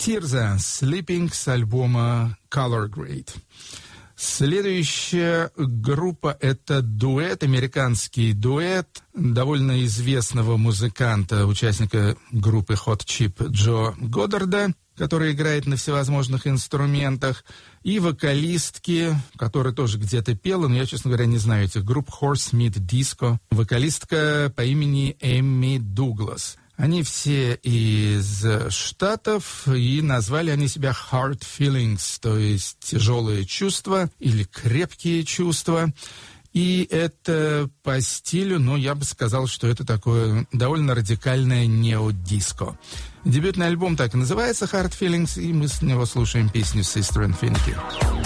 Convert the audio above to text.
Тирза «Sleeping» с альбома Color Grade. Следующая группа — это дуэт, американский дуэт довольно известного музыканта, участника группы Hot Chip Джо Годдарда, который играет на всевозможных инструментах, и вокалистки, которая тоже где-то пела, но я, честно говоря, не знаю этих групп, Horsemeat Disco, вокалистка по имени Эмми Дуглас. Они все из Штатов, и назвали они себя Hard Feelings, то есть тяжелые чувства или крепкие чувства. И это по стилю, ну, я бы сказал, что это такое довольно радикальное нео-диско. Дебютный альбом так и называется Hard Feelings, и мы с него слушаем песню Sister Infinity.